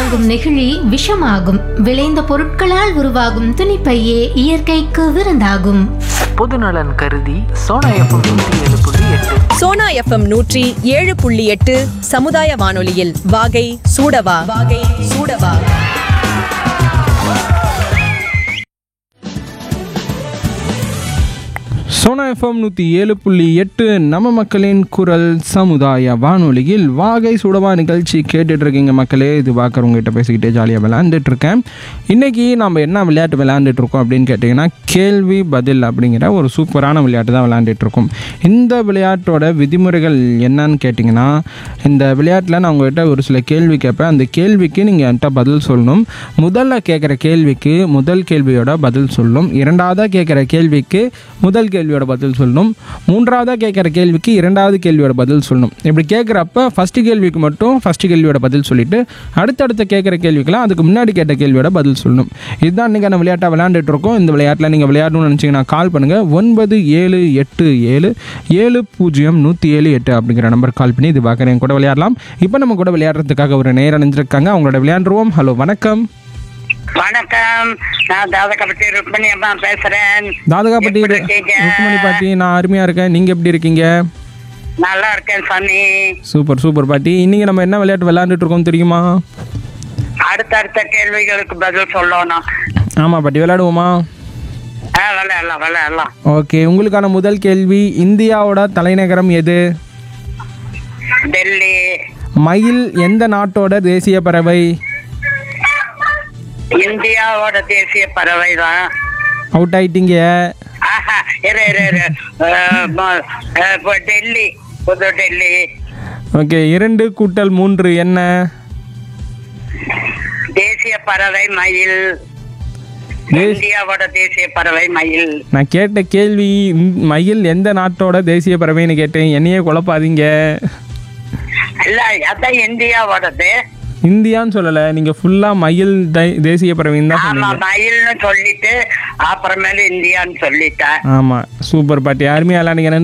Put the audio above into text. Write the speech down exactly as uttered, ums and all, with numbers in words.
வழங்கும் நெகிழி விஷமாகும். விளைந்த பொருட்களால் உருவாகும் துணிப்பையே இயற்கைக்கு விருந்தாகும். பொதுநலன் கருதி சோனா எஃப்எம் நூற்றி ஏழு புள்ளி எட்டு சோனா எஃப்எம் நூற்றி ஏழு புள்ளி எட்டு சமுதாய வானொலியில் வாகை சூடவா வாகை சூடவா. சோனா எஃப்எம் நூற்றி ஏழு புள்ளி எட்டு நம்ம மக்களின் குரல் சமுதாய வானொலியில் வாகை சுடவா நிகழ்ச்சி கேட்டுட்ருக்கீங்க மக்களே. இது பார்க்குறவங்ககிட்ட பேசிக்கிட்டே ஜாலியாக விளையாண்டுட்ருக்கேன். இன்றைக்கி நம்ம என்ன விளையாட்டு விளையாண்டுட்ருக்கோம் அப்படின்னு கேட்டிங்கன்னா கேள்வி பதில் அப்படிங்கிற ஒரு சூப்பரான விளையாட்டு தான் விளையாண்டுட்ருக்கோம். இந்த விளையாட்டோட விதிமுறைகள் என்னன்னு கேட்டிங்கன்னா, இந்த விளையாட்டில் நான் உங்கள்கிட்ட ஒரு சில கேள்வி கேட்பேன். அந்த கேள்விக்கு நீங்கள் என்கிட்ட பதில் சொல்லணும். முதல்ல கேட்குற கேள்விக்கு முதல் கேள்வியோட பதில் சொல்லணும். இரண்டாவதாக கேட்குற கேள்விக்கு முதல் கேள்வியோட பதில் சொல்லணும். மூன்றாவதாக கேட்குற கேள்விக்கு இரண்டாவது கேள்வியோட பதில் சொல்லணும். இப்படி கேட்குறப்ப ஃபஸ்ட்டு கேள்விக்கு மட்டும் ஃபஸ்ட்டு கேள்வியோட பதில் சொல்லிவிட்டு அடுத்தடுத்த கேட்குற கேள்விக்கெல்லாம் அதுக்கு முன்னாடி கேட்ட கேள்வியோட பதில் சொல்லணும். இதுதான் இன்றைக்கி அந்த விளையாட்டாக விளையாண்டுட்டு இருக்கோம். இந்த விளையாட்டில் நீங்கள் விளையாடணும்னு நினச்சிங்கன்னா கால் பண்ணுங்கள். ஒன்பது ஏழு எட்டு ஏழு ஏழு பூஜ்ஜியம் நூற்றி ஏழு எட்டு அப்படிங்கிற நம்பர் கால் பண்ணி இது பார்க்குறேன் கூட விளையாடலாம். இப்போ நம்ம கூட விளையாடுறதுக்காக ஒரு நேரம் அணிஞ்சிருக்காங்க. அவங்களோட விளையாண்டுருவோம். ஹலோ, வணக்கம். வணக்கம், நான் தாதகாப்பட்டி ருக்மணி அம்மா பேசுறேன். தாதகாப்பட்டி ருக்மணி பாட்டி, நான் அருமையா இருக்கேன். நீங்க எப்படி இருக்கீங்க? நல்லா இருக்கேன் சாமி. சூப்பர் சூப்பர் பாட்டி. இன்னைக்கு நம்ம என்ன விளையாட்டு விளையாண்டுட்டு இருக்கோம் தெரியுமா? அடுத்தடுத்த கேள்விகளுக்கு பதில் சொல்லணும். ஆமா பாட்டி, விளையாடுவோமா? விளையாடலாம் விளையாடலாம். ஓகே, உங்களுக்கான முதல் கேள்வி, இந்தியாவோட தலைநகரம் எது? டெல்லி. மயில் எந்த நாட்டோட தேசிய பறவை? இந்தியாவோட தேசிய பறவை தான். அவுட் ஆயிட்டீங்க. டெல்லி, புது டெல்லி. ஓகே, இரண்டு கூட்டல் மூன்று என்ன? தேசிய பறவை மயில். இந்தியாவோட தேசிய பறவை மயில். நான் கேட்ட கேள்வி மயில் எந்த நாட்டோட தேசிய பறவைன்னு கேட்டேன். என்னையே குழப்பாதீங்க. இல்ல, அதான் இந்தியாவோடது. இந்தியான்னு சொல்லல, நீங்க ஃபுல்லா மயில் தேசிய பறவைன்னு தான் சொன்னீங்க. மயில்னு சொல்லிட்டு அப்புறமேல இந்தியான்னு சொல்லிட்டேன். ஆமா, சூப்பர் பாட்டி, அருமையா விளையாடுங்க.